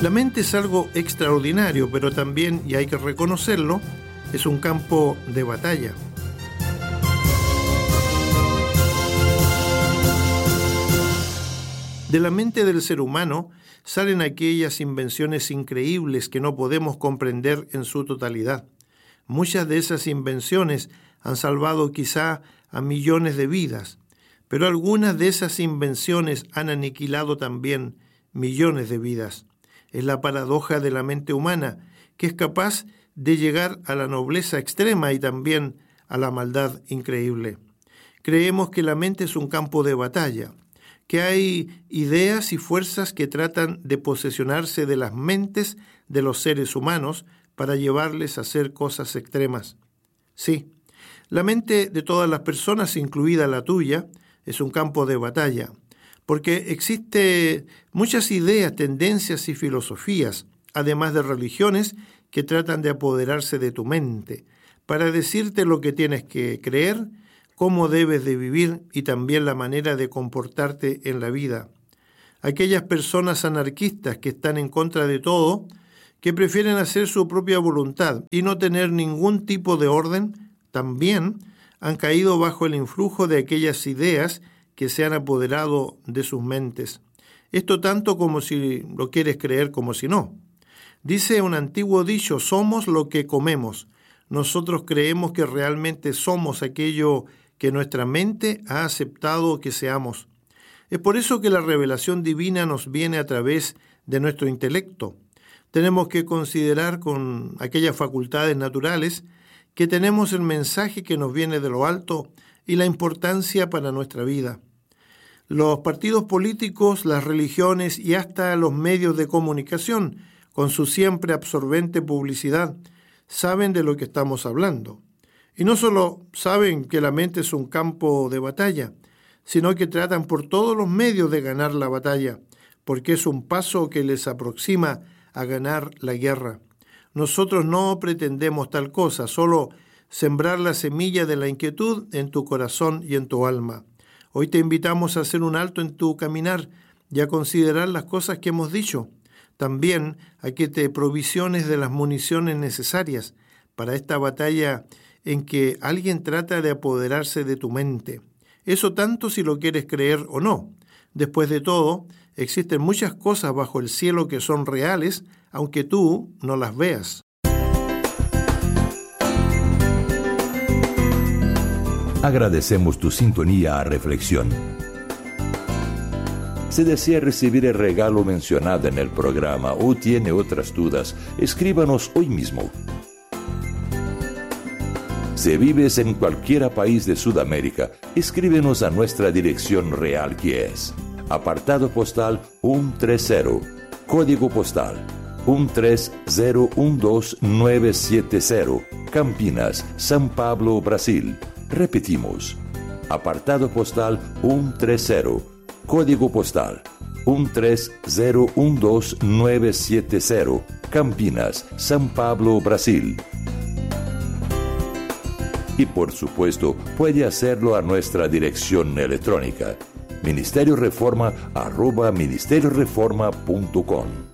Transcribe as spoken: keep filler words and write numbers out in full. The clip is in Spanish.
La mente es algo extraordinario, pero también, y hay que reconocerlo, es un campo de batalla. De la mente del ser humano salen aquellas invenciones increíbles que no podemos comprender en su totalidad. Muchas de esas invenciones han salvado quizá a millones de vidas, pero algunas de esas invenciones han aniquilado también millones de vidas. Es la paradoja de la mente humana, que es capaz de llegar a la nobleza extrema y también a la maldad increíble. Creemos que la mente es un campo de batalla, que hay ideas y fuerzas que tratan de posesionarse de las mentes de los seres humanos para llevarles a hacer cosas extremas. Sí, la mente de todas las personas, incluida la tuya, es un campo de batalla, porque existen muchas ideas, tendencias y filosofías, además de religiones, que tratan de apoderarse de tu mente, para decirte lo que tienes que creer, cómo debes de vivir y también la manera de comportarte en la vida. Aquellas personas anarquistas que están en contra de todo, que prefieren hacer su propia voluntad y no tener ningún tipo de orden, también han caído bajo el influjo de aquellas ideas que se han apoderado de sus mentes. Esto tanto como si lo quieres creer como si no. Dice un antiguo dicho, somos lo que comemos. Nosotros creemos que realmente somos aquello que nuestra mente ha aceptado que seamos. Es por eso que la revelación divina nos viene a través de nuestro intelecto. Tenemos que considerar con aquellas facultades naturales que tenemos el mensaje que nos viene de lo alto y la importancia para nuestra vida. Los partidos políticos, las religiones y hasta los medios de comunicación, con su siempre absorbente publicidad, saben de lo que estamos hablando. Y no solo saben que la mente es un campo de batalla, sino que tratan por todos los medios de ganar la batalla, porque es un paso que les aproxima a ganar la guerra. Nosotros no pretendemos tal cosa, solo sembrar la semilla de la inquietud en tu corazón y en tu alma. Hoy te invitamos a hacer un alto en tu caminar y a considerar las cosas que hemos dicho. También a que te provisiones de las municiones necesarias para esta batalla en que alguien trata de apoderarse de tu mente. Eso tanto si lo quieres creer o no. Después de todo, existen muchas cosas bajo el cielo que son reales, aunque tú no las veas. Agradecemos tu sintonía a Reflexión. Si desea recibir el regalo mencionado en el programa o tiene otras dudas, escríbanos hoy mismo. Si vives en cualquier país de Sudamérica, escríbenos a nuestra dirección real, que es apartado postal ciento treinta, código postal uno tres cero uno dos nueve siete cero, Campinas, São Paulo, Brasil. Repetimos, apartado postal ciento treinta, código postal uno tres cero uno dos nueve siete cero, Campinas, São Paulo, Brasil. Y por supuesto, puede hacerlo a nuestra dirección electrónica, ministerio reforma arroba ministerio reforma punto com.